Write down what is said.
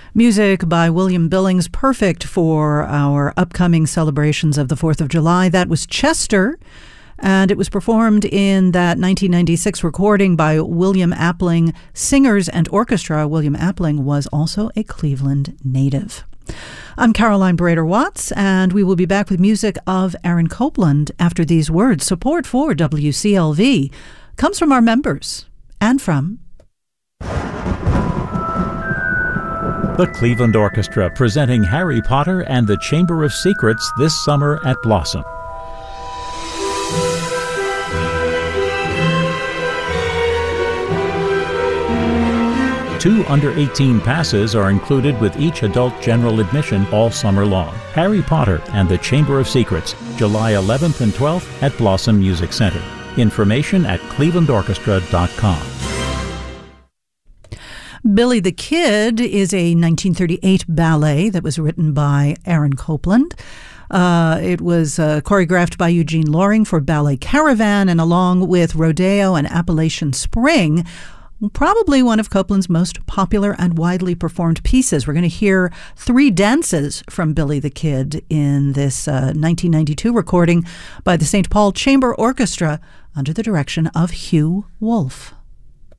Music by William Billings, perfect for our upcoming celebrations of the 4th of July. That was Chester, and it was performed in that 1996 recording by William Appling Singers and Orchestra. William Appling was also a Cleveland native. I'm Caroline Brader-Watts, and we will be back with music of Aaron Copland after these words. Support for WCLV comes from our members and from the Cleveland Orchestra, presenting Harry Potter and the Chamber of Secrets this summer at Blossom. 2 under-18 passes are included with each adult general admission all summer long. Harry Potter and the Chamber of Secrets, July 11th and 12th at Blossom Music Center. Information at clevelandorchestra.com. Billy the Kid is a 1938 ballet that was written by Aaron Copland. It was choreographed by Eugene Loring for Ballet Caravan, and along with Rodeo and Appalachian Spring, probably one of Copland's most popular and widely performed pieces. We're going to hear 3 dances from Billy the Kid in this 1992 recording by the St. Paul Chamber Orchestra under the direction of Hugh Wolf.